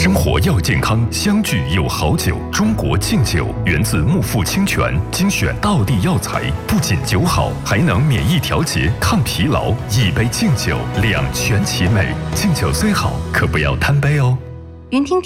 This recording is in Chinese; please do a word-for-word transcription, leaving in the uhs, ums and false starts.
生活要健康，相聚有好酒。中国敬酒源自木富清泉，精选道地药材，不仅酒好，还能免疫调节、抗疲劳。一杯敬酒，两全其美。敬酒虽好，可不要贪杯哦。 云听